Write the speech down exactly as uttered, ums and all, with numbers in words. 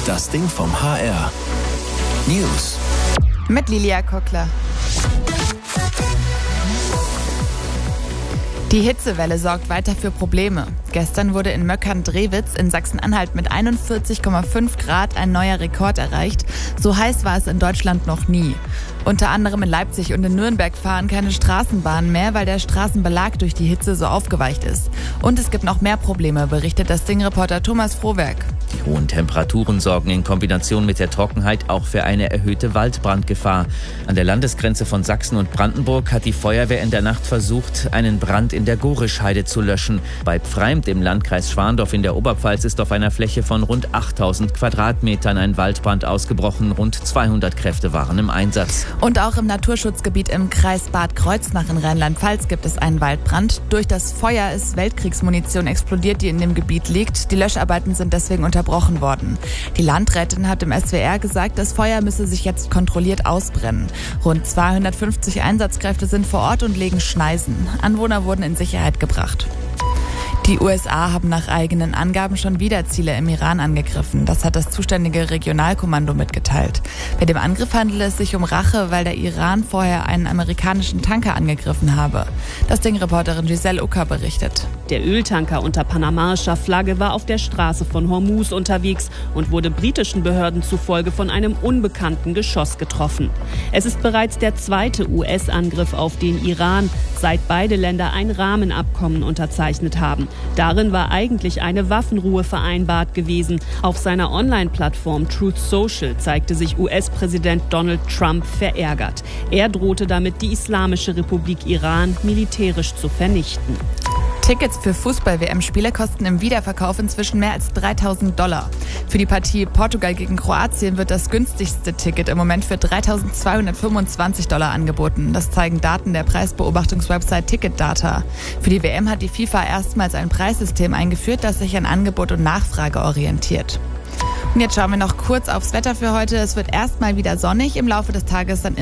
Das Ding vom H R. News. Mit Lilia Kockler. Die Hitzewelle sorgt weiter für Probleme. Gestern wurde in Möckern-Drewitz in Sachsen-Anhalt mit einundvierzig Komma fünf Grad ein neuer Rekord erreicht. So heiß war es in Deutschland noch nie. Unter anderem in Leipzig und in Nürnberg fahren keine Straßenbahnen mehr, weil der Straßenbelag durch die Hitze so aufgeweicht ist. Und es gibt noch mehr Probleme, berichtet das Ding-Reporter Thomas Frohwerk. Die hohen Temperaturen sorgen in Kombination mit der Trockenheit auch für eine erhöhte Waldbrandgefahr. An der Landesgrenze von Sachsen und Brandenburg hat die Feuerwehr in der Nacht versucht, einen Brand in der Gorischheide zu löschen. Bei Pfreimt im Landkreis Schwandorf in der Oberpfalz ist auf einer Fläche von rund achttausend Quadratmetern ein Waldbrand ausgebrochen. Rund zweihundert Kräfte waren im Einsatz. Und auch im Naturschutzgebiet im Kreis Bad Kreuznach in Rheinland-Pfalz gibt es einen Waldbrand. Durch das Feuer ist Weltkriegsmunition explodiert, die in dem Gebiet liegt. Die Löscharbeiten sind deswegen unterbrochen worden. Die Landrätin hat im S W R gesagt, das Feuer müsse sich jetzt kontrolliert ausbrennen. Rund zweihundertfünfzig Einsatzkräfte sind vor Ort und legen Schneisen. Anwohner wurden in Sicherheit gebracht. Die U S A haben nach eigenen Angaben schon wieder Ziele im Iran angegriffen. Das hat das zuständige Regionalkommando mitgeteilt. Bei dem Angriff handelt es sich um Rache, weil der Iran vorher einen amerikanischen Tanker angegriffen habe. Das Ding-Reporterin Giselle Ucker berichtet. Der Öltanker unter panamaischer Flagge war auf der Straße von Hormuz unterwegs und wurde britischen Behörden zufolge von einem unbekannten Geschoss getroffen. Es ist bereits der zweite U S-Angriff auf den Iran, seit beide Länder ein Rahmenabkommen unterzeichnet haben. Darin war eigentlich eine Waffenruhe vereinbart gewesen. Auf seiner Online-Plattform Truth Social zeigte sich U S-Präsident Donald Trump verärgert. Er drohte damit, die Islamische Republik Iran militärisch zu vernichten. Tickets für Fußball-W M-Spiele kosten im Wiederverkauf inzwischen mehr als dreitausend Dollar. Für die Partie Portugal gegen Kroatien wird das günstigste Ticket im Moment für dreitausendzweihundertfünfundzwanzig Dollar angeboten. Das zeigen Daten der Preisbeobachtungswebsite Ticketdata. Für die W M hat die FIFA erstmals ein Preissystem eingeführt, das sich an Angebot und Nachfrage orientiert. Und jetzt schauen wir noch kurz aufs Wetter für heute. Es wird erstmal wieder sonnig, im Laufe des Tages dann